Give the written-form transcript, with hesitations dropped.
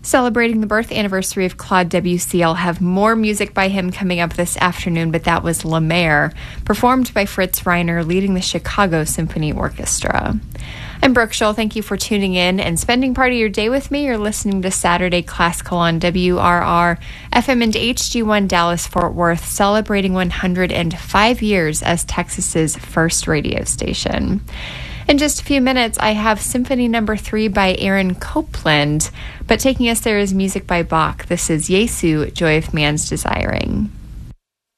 Celebrating the birth anniversary of Claude Debussy, I'll have more music by him coming up this afternoon, but that was La Mer, performed by Fritz Reiner, leading the Chicago Symphony Orchestra. I'm Brooke Scholl. Thank you for tuning in and spending part of your day with me. You're listening to Saturday Classical on WRR, FM and HD1 Dallas-Fort Worth, celebrating 105 years as Texas's first radio station. In just a few minutes, I have Symphony No. 3 by Aaron Copland, but taking us there is music by Bach. This is Jesu, Joy of Man's Desiring.